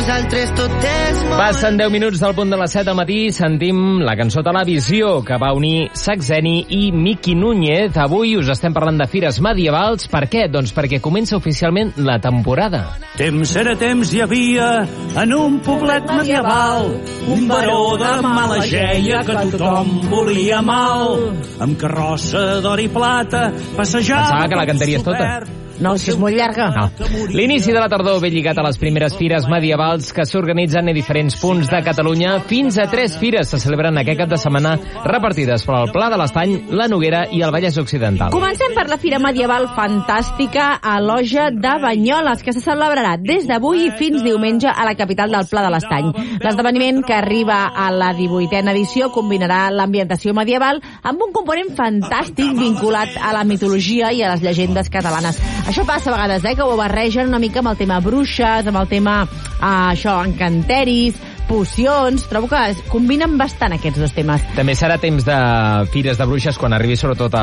Passen 10 minuts del punt de les 7 del matí, sentim la cançó Televisió que va unir Saxeni i Miki Núñez. Avui us estem parlant de fires medievals. Per què? Doncs perquè comença oficialment la temporada. Temps era temps, hi havia en un poblet medieval un baró de mala geia que tothom volia mal. Amb carrossa d'or i plata passejava... Pensava que la cantaries tota. No, si és molt llarga. No. L'inici de la tardor ve lligat a les primeres fires medievals que s'organitzen a diferents punts de Catalunya. Fins a 3 fires se celebren aquest cap de setmana, repartides per al Pla de l'Estany, la Noguera i el Vallès Occidental. Comencem per la Fira Medieval Fantàstica a l'Oja de Banyoles, que se celebrarà des d'avui fins diumenge a la capital del Pla de l'Estany. L'esdeveniment, que arriba a la 18a edició, combinarà l'ambientació medieval amb un component fantàstic vinculat a la mitologia i a les llegendes catalanes. Això passa a vegades, que ho barregen una mica amb el tema bruixes, amb el tema, encanteris, pocions. Trobo que combinen bastant aquests dos temes. També serà temps de fires de bruixes quan arribi sobretot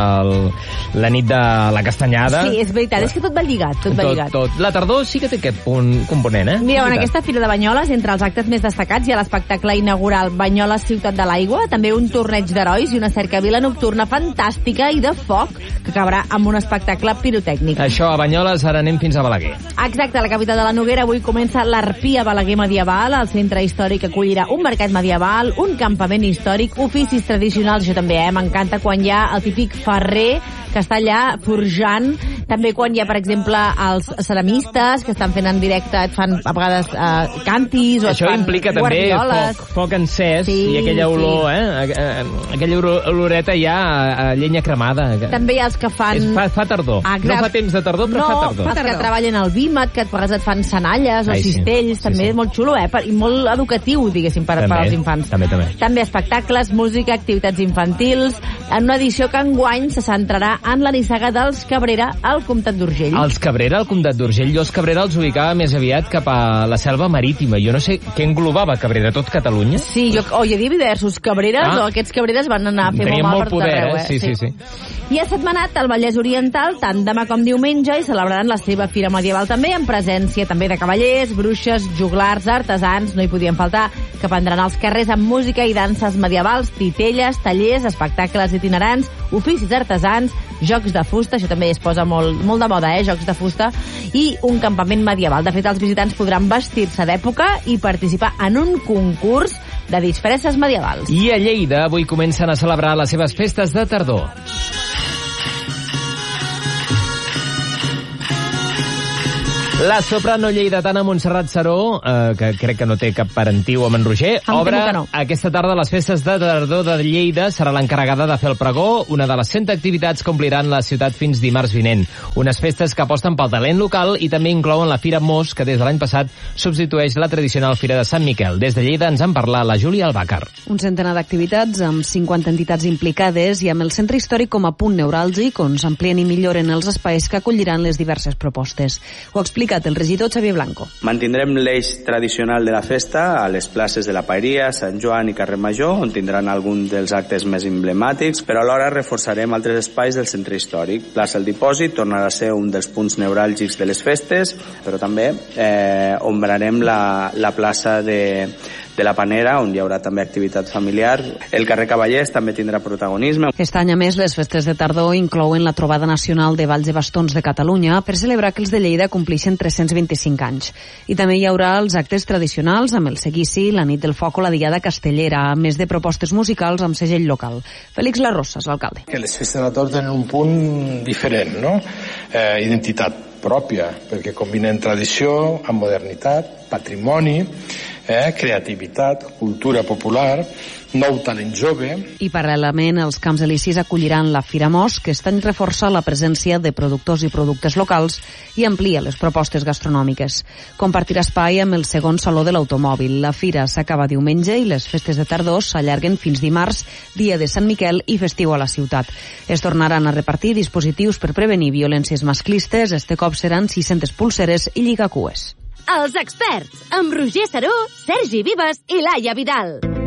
la nit de la castanyada. Sí, és veritat, és que tot va lligat, tot va lligat. La tardor sí que té aquest component, Mira, en aquesta Fira de Banyoles, entre els actes més destacats hi ha l'espectacle inaugural Banyoles Ciutat de l'Aigua, també un torneig d'herois i una cercavila nocturna fantàstica i de foc, que acabarà amb un espectacle pirotècnic. Això a Banyoles, ara anem fins a Balaguer. Exacte, a la capital de la Noguera avui comença l'Arpia Balaguer Medieval, al centre històric que acollirà un mercat medieval, un campament històric, oficis tradicionals, això també, m'encanta quan hi ha el típic ferrer que està allà forjant, també quan hi ha, per exemple, els ceramistes que estan fent en directe, et fan a vegades cantis o això implica també foc encès, sí, i aquella olor, aquella oloreta ja a llenya cremada. També hi ha els que fan... Fa tardor. No fa temps de tardor, però fa tardor. No, els que treballen al vímet, que a vegades et fan senalles o cistells, també és molt xulo, i molt educatiu, diguéssim, per als infants. També espectacles, música, activitats infantils, en una edició que enguany se centrarà en la nissaga dels Cabrera al Comtat d'Urgell. Els Cabrera al Comtat d'Urgell? Jo els Cabrera els ubicava més aviat cap a la selva marítima. Jo no sé què englobava Cabrera, tot Catalunya? Sí, hi havia diversos Cabreres, o aquests Cabreres van anar a fer molt mal per tot arreu. Sí. I a setmanat, al Vallès Oriental, tant demà com diumenge, i celebraran la seva fira medieval també, en presència també de cavallers, bruixes, joglars, artesans, no hi podien faltar, que prendran als carrers amb música i danses medievals, titelles, tallers, espectacles itinerants, oficis artesans, jocs de fusta, això també es posa molt de moda, jocs de fusta, i un campament medieval. De fet, els visitants podran vestir-se d'època i participar en un concurs de disfresses medievals. I a Lleida avui comencen a celebrar les seves festes de tardor. La soprano lleidatana Montserrat Saró, que crec que no té cap parentiu amb en Roger, obre aquesta tarda les festes de tardor de Lleida. Serà l'encarregada de fer el pregó, una de les 100 activitats que ompliran la ciutat fins dimarts vinent. Unes festes que aposten pel talent local i també inclouen la Fira Mos, que des de l'any passat substitueix la tradicional Fira de Sant Miquel. Des de Lleida ens en parla la Júlia Albàcar. Un centenar d'activitats amb 50 entitats implicades i amb el centre històric com a punt neuràlgic on s'amplien i milloren els espais que acolliran les diverses propostes. Ho explica el regidor Xavier Blanco. Mantindrem l'eix tradicional de la festa a les places de la Paeria, Sant Joan i Carrer Major, on tindran alguns dels actes més emblemàtics, però alhora reforçarem altres espais del centre històric. Plaça El Dipòsit tornarà a ser un dels punts neuràlgics de les festes, però també ombrarem la plaça de la Panera, on hi haurà també activitat familiar. El carrer Cavallers també tindrà protagonisme. Aquest any, a més, les festes de tardor inclouen la trobada nacional de balls i bastons de Catalunya per celebrar que els de Lleida complixen 325 anys. I també hi haurà els actes tradicionals amb el seguici, la nit del foc o la diada castellera, a més de propostes musicals amb segell local. Félix Larrosa és l'alcalde. Que les festes de tardor tenen un punt diferent, no? Identitat pròpia, perquè combinen tradició amb modernitat, patrimoni, creativitat, cultura popular, nou talent jove. I paral·lelament els Camps Elisis acolliran la Fira Mos, que aquest any reforça la presència de productors i productes locals i amplia les propostes gastronòmiques. Compartirà espai amb el segon Saló de l'Automòbil. La fira s'acaba diumenge i les festes de tardor s'allarguen fins dimarts, dia de Sant Miquel i festiu a la ciutat. Es tornaran a repartir dispositius per prevenir violències masclistes. Este cop seran 600 pulseres i lligacues. Els experts, amb Roger Saró, Sergi Vives i Laia Vidal.